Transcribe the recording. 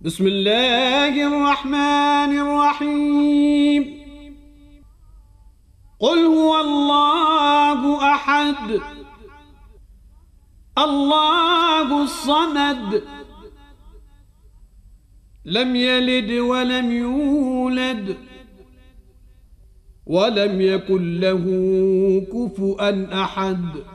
بسم الله الرحمن الرحيم. قل هو الله أحد الله الصمد لم يلد ولم يولد ولم يكن له كفؤا أحد.